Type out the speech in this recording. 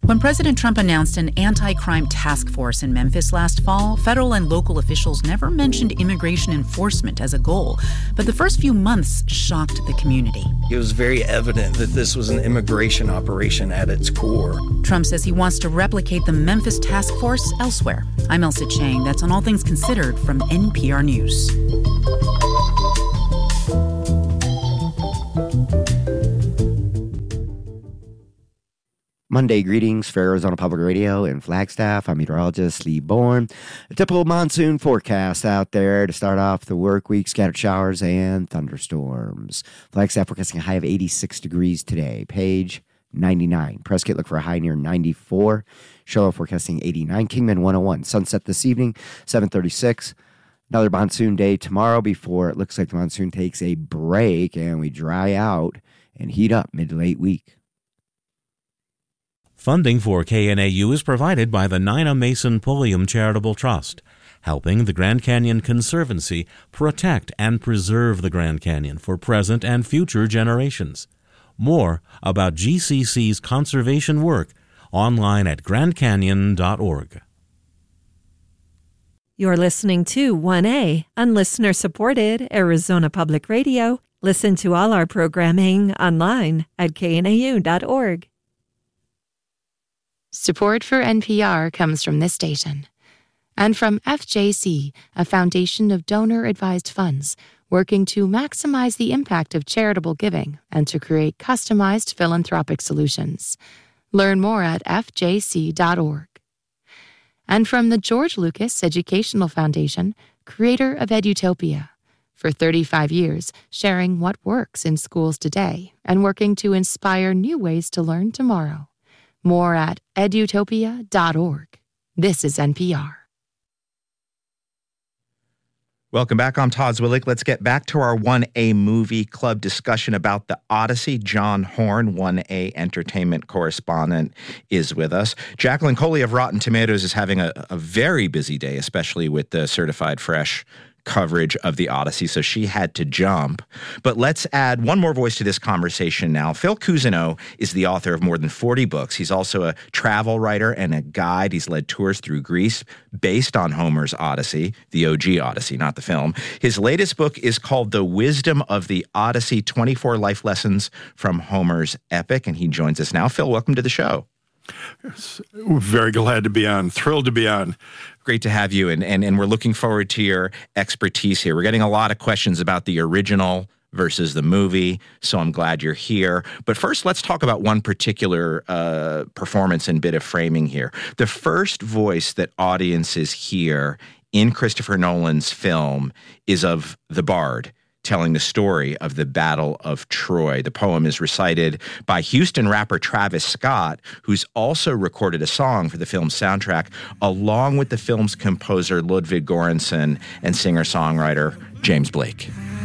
When President Trump announced an anti-crime task force in Memphis last fall, federal and local officials never mentioned immigration enforcement as a goal. But the first few months shocked the community. It was very evident that this was an immigration operation at its core. Trump says he wants to replicate the Memphis task force elsewhere. I'm Elsa Chang. That's on All Things Considered from NPR News. Monday greetings for Arizona Public Radio and Flagstaff. I'm meteorologist Lee Bourne. A typical monsoon forecast out there to start off the work week. Scattered showers and thunderstorms. Flagstaff forecasting a high of 86 degrees today. Page 99. Prescott look for a high near 94. Charlotte forecasting 89. Kingman 101. Sunset this evening 7:36. Another monsoon day tomorrow before it looks like the monsoon takes a break and we dry out and heat up mid to late week. Funding for KNAU is provided by the Nina Mason Pulliam Charitable Trust, helping the Grand Canyon Conservancy protect and preserve the Grand Canyon for present and future generations. More about GCC's conservation work online at grandcanyon.org. You're listening to 1A on listener-supported Arizona Public Radio. Listen to all our programming online at knau.org. Support for NPR comes from this station and from FJC, a foundation of donor-advised funds working to maximize the impact of charitable giving and to create customized philanthropic solutions. Learn more at fjc.org. And from the George Lucas Educational Foundation, creator of Edutopia, for 35 years sharing what works in schools today and working to inspire new ways to learn tomorrow. More at edutopia.org. This is NPR. Welcome back. I'm Todd Zwillig. Let's get back to our 1A Movie Club discussion about The Odyssey. John Horn, 1A Entertainment correspondent, is with us. Jacqueline Coley of Rotten Tomatoes is having a very busy day, especially with the Certified Fresh coverage of The Odyssey, so she had to jump. But let's add one more voice to this conversation now. Phil Cousineau is the author of more than 40 books. He's also a travel writer and a guide. He's led tours through Greece based on Homer's Odyssey, the OG Odyssey, not the film. His latest book is called The Wisdom of the Odyssey, 24 Life Lessons from Homer's Epic, and he joins us now. Phil, welcome to the show. Yes, we're very glad to be on, thrilled to be on. Great to have you, and we're looking forward to your expertise here. We're getting a lot of questions about the original versus the movie, so I'm glad you're here. But first, let's talk about one particular performance and bit of framing here. The first voice that audiences hear in Christopher Nolan's film is of the Bard, telling the story of the Battle of Troy. The poem is recited by Houston rapper Travis Scott, who's also recorded a song for the film's soundtrack, along with the film's composer Ludwig Göransson and singer-songwriter James Blake.